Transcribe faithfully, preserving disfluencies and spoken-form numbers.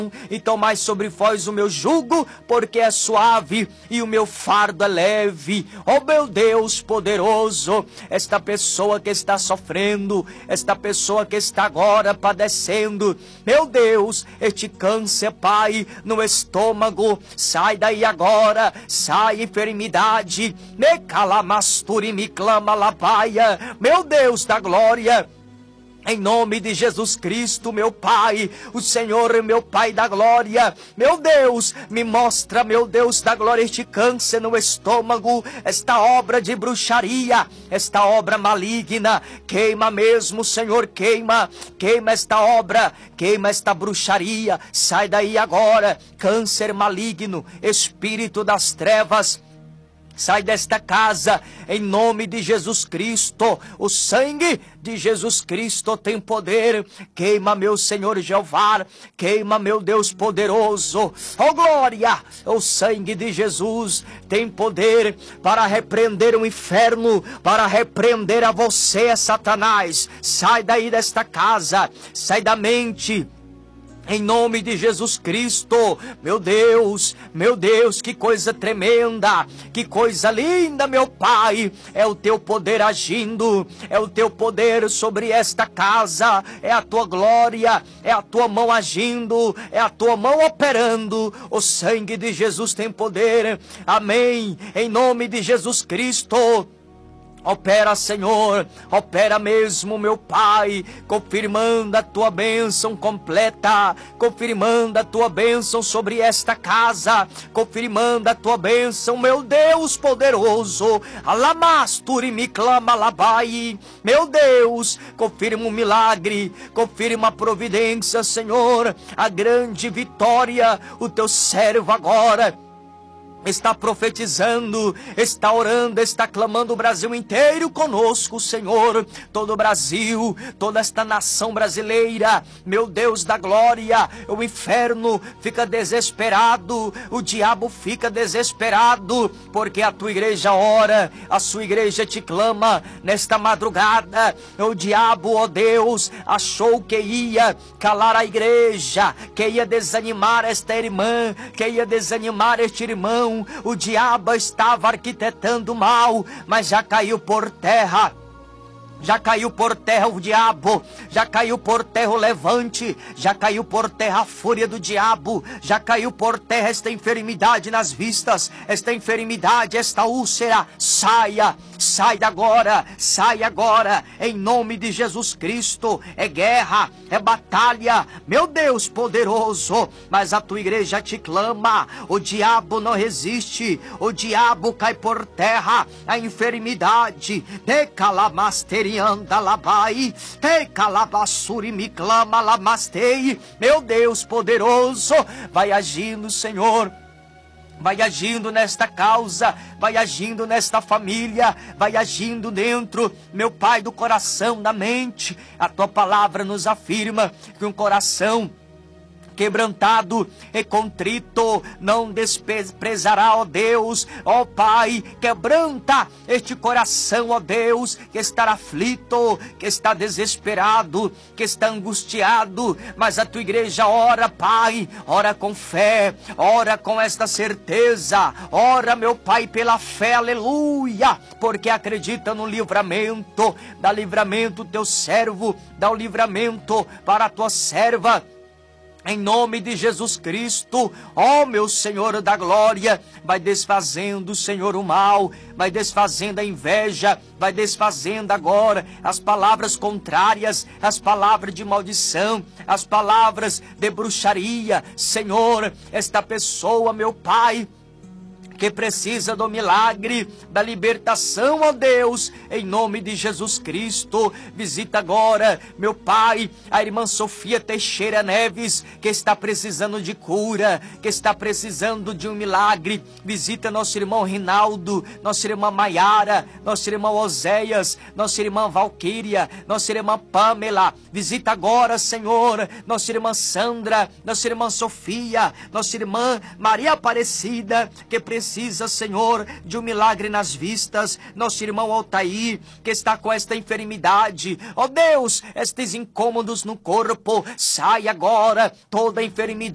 e tomai sobre vós o meu jugo, porque é suave e o meu fardo é leve. Ó meu Deus poderoso, esta pessoa que está sofrendo, esta pessoa que está agora padecendo, meu Deus, este câncer, Pai, no estômago, sai daí agora, sai enfermidade, me calamasturi, me clama labaia, meu Deus da glória. Em nome de Jesus Cristo, meu Pai, o Senhor, meu Pai da glória, meu Deus, me mostra, meu Deus da glória, este câncer no estômago, esta obra de bruxaria, esta obra maligna, queima mesmo, Senhor, queima, queima esta obra, queima esta bruxaria, sai daí agora, câncer maligno, espírito das trevas, sai desta casa, em nome de Jesus Cristo. O sangue de Jesus Cristo tem poder. Queima, meu Senhor Jeová, queima, meu Deus poderoso. Oh glória, o sangue de Jesus tem poder para repreender o inferno, para repreender a você, Satanás. Sai daí desta casa, sai da mente, em nome de Jesus Cristo. Meu Deus, meu Deus, que coisa tremenda, que coisa linda, meu Pai, é o teu poder agindo, é o teu poder sobre esta casa, é a tua glória, é a tua mão agindo, é a tua mão operando. O sangue de Jesus tem poder, amém, em nome de Jesus Cristo. Opera, Senhor, opera mesmo, meu Pai, confirmando a tua bênção completa, confirmando a tua bênção sobre esta casa, confirmando a tua bênção, meu Deus poderoso. Alamasturi me clama labai, meu Deus, confirma o milagre, confirma a providência, Senhor, a grande vitória. O teu servo agora está profetizando, está orando, está clamando o Brasil inteiro conosco, Senhor. Todo o Brasil, toda esta nação brasileira, meu Deus da glória. O inferno fica desesperado, o diabo fica desesperado, porque a tua igreja ora, a sua igreja te clama nesta madrugada. O diabo, ó Deus, achou que ia calar a igreja, que ia desanimar esta irmã, que ia desanimar este irmão. O diabo estava arquitetando mal, mas já caiu por terra. Já caiu por terra o diabo, já caiu por terra o levante, já caiu por terra a fúria do diabo, já caiu por terra esta enfermidade nas vistas, esta enfermidade, esta úlcera. Saia, sai agora, sai agora, em nome de Jesus Cristo. É guerra, é batalha, meu Deus poderoso, mas a tua igreja te clama. O diabo não resiste, o diabo cai por terra, a enfermidade, decalamasteriana. Anda labai, te calabassuri me clama lamastei, meu Deus poderoso, vai agindo, Senhor. Vai agindo nesta causa, vai agindo nesta família, vai agindo dentro, meu Pai, do coração, da mente. A tua palavra nos afirma que um coração quebrantado e contrito não desprezará, ó Deus. Ó Pai, quebranta este coração, ó Deus, que está aflito, que está desesperado, que está angustiado, mas a tua igreja ora, Pai, ora com fé, ora com esta certeza, ora, meu Pai, pela fé, aleluia, porque acredita no livramento. Dá livramento teu servo, dá o livramento para a tua serva, em nome de Jesus Cristo. Ó meu Senhor da glória, vai desfazendo, Senhor, o mal, vai desfazendo a inveja, vai desfazendo agora as palavras contrárias, as palavras de maldição, as palavras de bruxaria. Senhor, esta pessoa, meu Pai, que precisa do milagre, da libertação, ó Deus, em nome de Jesus Cristo. Visita agora, meu Pai, a irmã Sofia Teixeira Neves, que está precisando de cura, que está precisando de um milagre. Visita nosso irmão Rinaldo, nossa irmã Maiara, nosso irmão Oséias, nossa irmã Valquíria, nossa irmã Pamela. Visita agora, Senhor, nossa irmã Sandra, nossa irmã Sofia, nossa irmã Maria Aparecida, que precisa Precisa, Senhor, de um milagre nas vistas. Nosso irmão Altair, que está com esta enfermidade, ó Deus, estes incômodos no corpo, sai agora toda a enfermidade